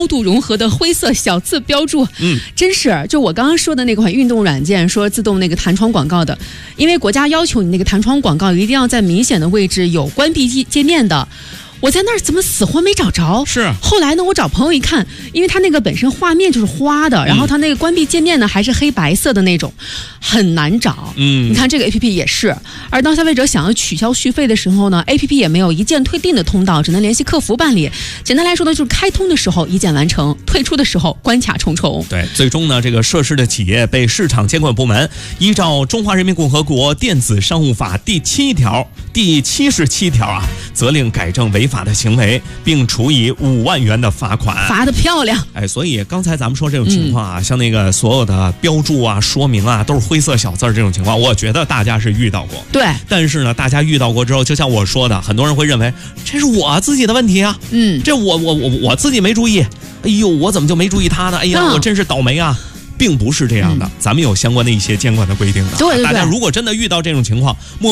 高度融合的灰色小字标注，真是就我刚刚说的那款运动软件说自动那个弹窗广告的，因为国家要求你那个弹窗广告一定要在明显的位置有关闭界面的。我在那儿怎么死活没找着？ 是后来呢，我找朋友一看，因为它那个本身画面就是花的，然后它那个关闭界面呢还是黑白色的那种，很难找。你看这个 APP 也是。而当消费者想要取消续费的时候呢 ，APP 也没有一键退订的通道，只能联系客服办理。简单来说呢，就是开通的时候一键完成，退出的时候关卡重重。 对，最终呢，这个涉事的企业被市场监管部门依照《中华人民共和国电子商务法》第77条啊，责令改正违法的行为，并处以5万元的罚款。 罚得漂亮！ 哎，所以刚才咱们说这种情况啊，像那个所有的标注啊、说明啊，都是灰色小字这种情况，我觉得大家是遇到过。 对， 但是呢，大家遇到过之后，就像我说的，很多人会认为这是我自己的问题啊，这我自己没注意，哎呦，我怎么就没注意他呢？哎呀，我真是倒霉啊！并不是这样的，咱们有相关的一些监管的规定的。 对， 大家如果真的遇到这种情况，